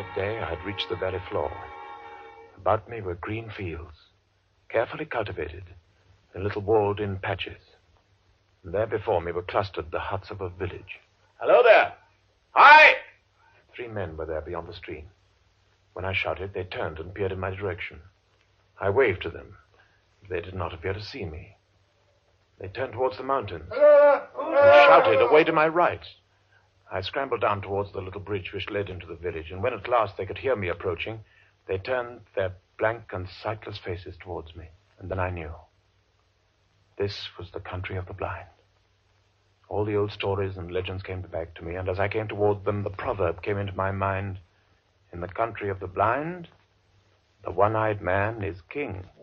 midday, I had reached the valley floor. About me were green fields, carefully cultivated, in little walled-in patches. And there before me were clustered the huts of a village. Hello there. Hi! 3 men were there beyond the stream. When I shouted, they turned and peered in my direction. I waved to them. They did not appear to see me. They turned towards the mountains and shouted away to my right. I scrambled down towards the little bridge which led into the village, and when at last they could hear me approaching, they turned their blank and sightless faces towards me. And then I knew. This was the country of the blind. All the old stories and legends came back to me, and as I came toward them, the proverb came into my mind: in the country of the blind, the one-eyed man is king.